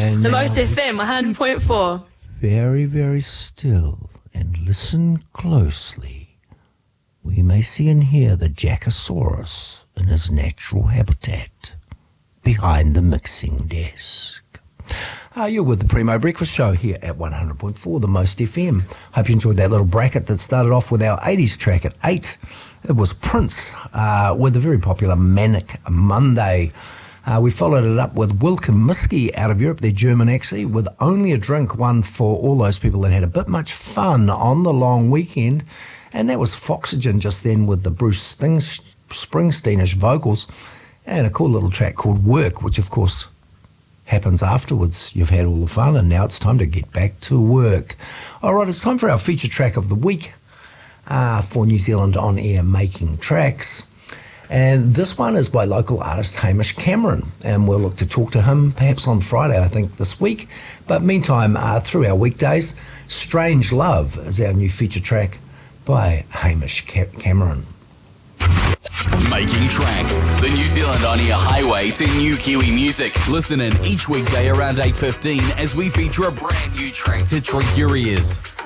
The Most FM 100.4. Very, very still and listen closely. We may see and hear the Jackosaurus in his natural habitat behind the mixing desk. You're with the Primo Breakfast Show here at 100.4, the Most FM. Hope you enjoyed that little bracket that started off with our 80s track at 8. It was Prince with a very popular Manic Monday. We followed it up with Wilke Miski out of Europe, they're German actually, with Only a Drink, one for all those people that had a bit much fun on the long weekend. And that was Foxygen just then with the Bruce Springsteen-ish vocals and a cool little track called Work, which of course happens afterwards. You've had all the fun and now it's time to get back to work. All right, it's time for our feature track of the week for New Zealand On Air Making Tracks. And this one is by local artist Hamish Cameron, and we'll look to talk to him perhaps on Friday, I think, this week. But meantime, through our weekdays, Strange Love is our new feature track by Hamish Cameron. Making Tracks, the New Zealand On Air highway to new Kiwi music. Listen in each weekday around 8:15 as we feature a brand new track to treat your ears.